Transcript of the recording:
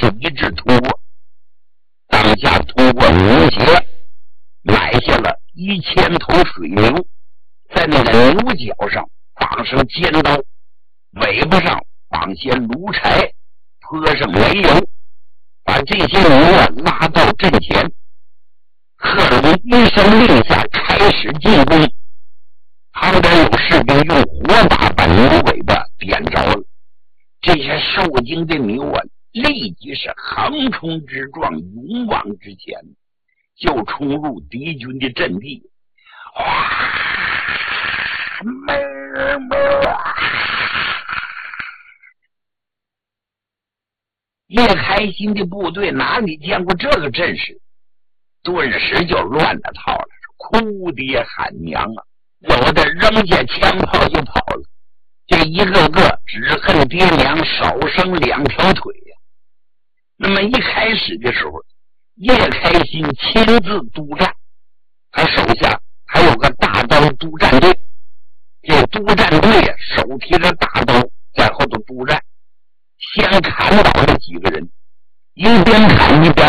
是一致突破。当下突破牛血，埋下了1000头水牛，在那个牛角上绑上尖刀，尾巴上绑些炉柴，泼上煤油，把这些牛拉到阵前。贺龙一声令下，开始进攻。旁边有士兵用火把把牛尾巴点着了，这些受惊的牛立即是横冲直撞，勇往直前，就冲入敌军的阵地。叶开心的部队哪里见过这个阵势，顿时就乱了套了，哭爹喊娘啊！有的扔下枪炮就跑了，这一个个只恨爹娘少生2条腿呀。那么一开始的时候，叶开心亲自督战，他手下还有个大刀督战队，这督战队手提着大刀在后头督战，先砍倒了几个人，一边砍一边